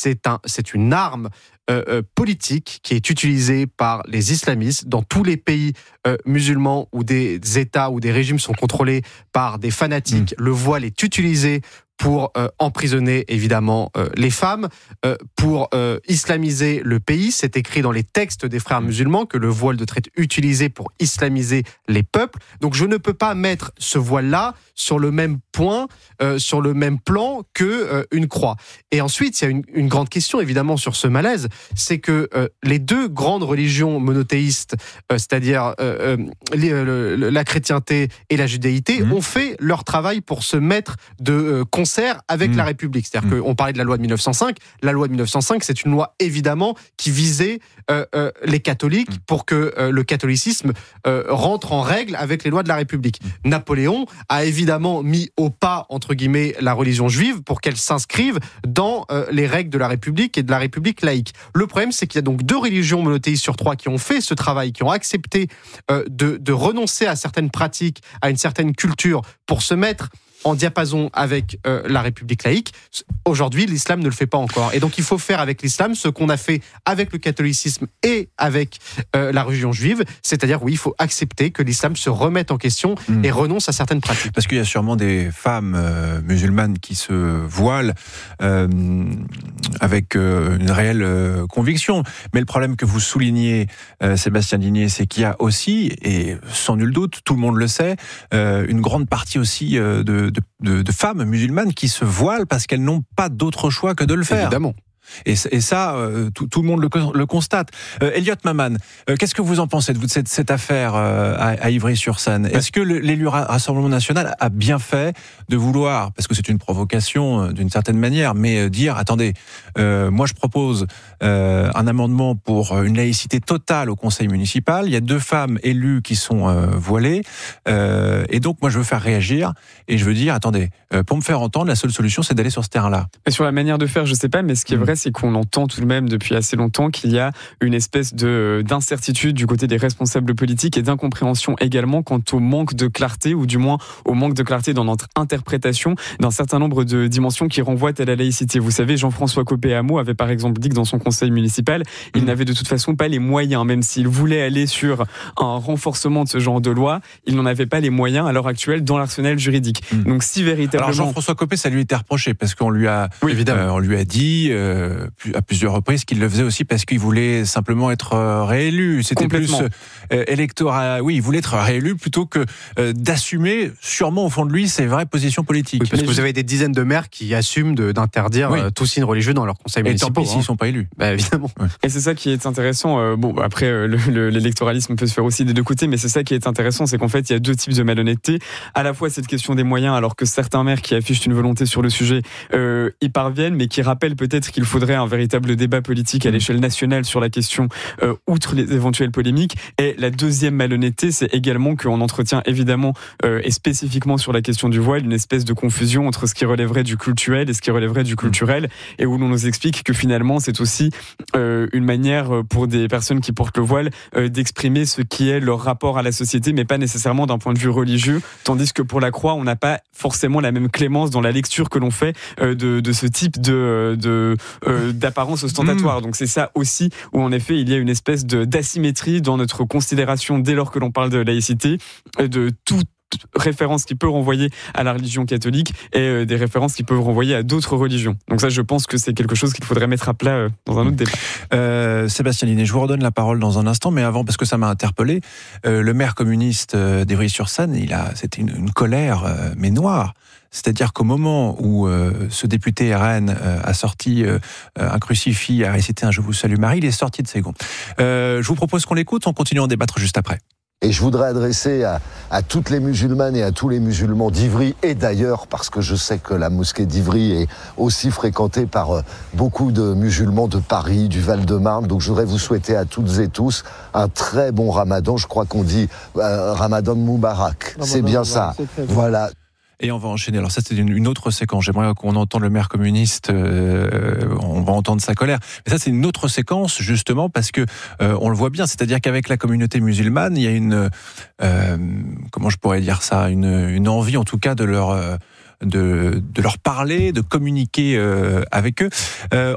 c'est une arme politique qui est utilisée par les islamistes dans tous les pays musulmans où des États ou des régimes sont contrôlés par des fanatiques. Le voile est utilisé pour emprisonner évidemment les femmes, pour islamiser le pays. C'est écrit dans les textes des frères musulmans que le voile doit être utilisé pour islamiser les peuples. Donc je ne peux pas mettre ce voile-là sur le même point, sur le même plan que une croix. Et ensuite, il y a une grande question évidemment sur ce malaise, c'est que les deux grandes religions monothéistes, c'est-à-dire la chrétienté et la judéité, ont fait leur travail pour se mettre de concert avec la République. C'est-à-dire qu'on parlait de la loi de 1905. La loi de 1905, c'est une loi évidemment qui visait les catholiques pour que le catholicisme rentre en règle avec les lois de la République. Napoléon a évidemment mis au pas, entre guillemets, la religion juive pour qu'elle s'inscrive dans les règles de la République et de la République laïque. Le problème, c'est qu'il y a donc 2 religions monothéistes sur 3 qui ont fait ce travail, qui ont accepté de renoncer à certaines pratiques, à une certaine culture pour se mettre en diapason avec la République laïque. Aujourd'hui, l'islam ne le fait pas encore. Et donc, il faut faire avec l'islam ce qu'on a fait avec le catholicisme et avec la religion juive. C'est-à-dire, oui, il faut accepter que l'islam se remette en question et renonce à certaines pratiques. Parce qu'il y a sûrement des femmes musulmanes qui se voilent avec une réelle conviction. Mais le problème que vous soulignez, Sébastien Digne, c'est qu'il y a aussi, et sans nul doute, tout le monde le sait, une grande partie aussi de femmes musulmanes qui se voilent parce qu'elles n'ont pas d'autre choix que de le faire. Évidemment. Et ça, tout le monde le constate. Elliot Maman, qu'est-ce que vous en pensez de cette affaire à Ivry-sur-Seine ? Est-ce que l'élu Rassemblement National a bien fait de vouloir, parce que c'est une provocation d'une certaine manière, mais dire, attendez, moi je propose un amendement pour une laïcité totale au conseil municipal, il y a 2 femmes élues qui sont voilées, et donc moi je veux faire réagir, et je veux dire, attendez, pour me faire entendre, la seule solution c'est d'aller sur ce terrain-là. Et sur la manière de faire, je sais pas, mais ce qui est vrai, c'est qu'on entend tout de même depuis assez longtemps qu'il y a une espèce d'incertitude du côté des responsables politiques et d'incompréhension également quant au manque de clarté, ou du moins au manque de clarté dans notre interprétation d'un certain nombre de dimensions qui renvoient à la laïcité. Vous savez, Jean-François Copé-Hameau avait par exemple dit que dans son conseil municipal, il n'avait de toute façon pas les moyens, même s'il voulait aller sur un renforcement de ce genre de loi, il n'en avait pas les moyens à l'heure actuelle dans l'arsenal juridique. Donc si véritablement... Alors Jean-François Copé, ça lui était reproché parce qu'on lui a, on lui a dit à plusieurs reprises qu'il le faisait aussi parce qu'il voulait simplement être réélu. C'était plus électoral. Oui, il voulait être réélu plutôt que d'assumer, sûrement au fond de lui, ses vraies positions politiques. Oui, parce que vous avez des dizaines de maires qui assument d'interdire tout signe religieux dans leur conseil municipal. Et tant pis s'ils ne sont pas élus. Bah, évidemment. Ouais. Et c'est ça qui est intéressant. Après, l'électoralisme peut se faire aussi des 2 côtés, mais c'est ça qui est intéressant, c'est qu'en fait, il y a 2 types de malhonnêteté. À la fois cette question des moyens, alors que certains maires qui affichent une volonté sur le sujet y parviennent, mais qui rappellent peut-être qu'il faudrait un véritable débat politique à l'échelle nationale sur la question, outre les éventuelles polémiques. Et la deuxième malhonnêteté, c'est également qu'on entretient évidemment, et spécifiquement sur la question du voile, une espèce de confusion entre ce qui relèverait du cultuel et ce qui relèverait du culturel, et où l'on nous explique que finalement c'est aussi une manière pour des personnes qui portent le voile d'exprimer ce qui est leur rapport à la société, mais pas nécessairement d'un point de vue religieux, tandis que pour la croix, on n'a pas forcément la même clémence dans la lecture que l'on fait de ce type d'apparence ostentatoire. Donc c'est ça aussi où en effet il y a une espèce d'asymétrie dans notre considération dès lors que l'on parle de laïcité, de toute référence qui peut renvoyer à la religion catholique et des références qui peuvent renvoyer à d'autres religions. Donc ça, je pense que c'est quelque chose qu'il faudrait mettre à plat dans un autre débat. Sébastien Digne, je vous redonne la parole dans un instant, mais avant, parce que ça m'a interpellé, le maire communiste d'Ivry-sur-Seine, c'était une colère, mais noire. C'est-à-dire qu'au moment où ce député RN a sorti un crucifix, a récité un « Je vous salue Marie », il est sorti de ses gonds. Je vous propose qu'on l'écoute, on continue à en débattre juste après. Et je voudrais adresser à toutes les musulmanes et à tous les musulmans d'Ivry et d'ailleurs, parce que je sais que la mosquée d'Ivry est aussi fréquentée par beaucoup de musulmans de Paris, du Val-de-Marne. Donc je voudrais vous souhaiter à toutes et tous un très bon Ramadan. Je crois qu'on dit Ramadan Moubarak. C'est bien ça. Voilà. Et on va enchaîner. Alors ça, c'est une autre séquence. J'aimerais qu'on entende le maire communiste. On va entendre sa colère. Mais ça, c'est une autre séquence, justement, parce que on le voit bien. C'est-à-dire qu'avec la communauté musulmane, il y a une... comment je pourrais dire ça, une envie, en tout cas, de leur parler, de communiquer avec eux.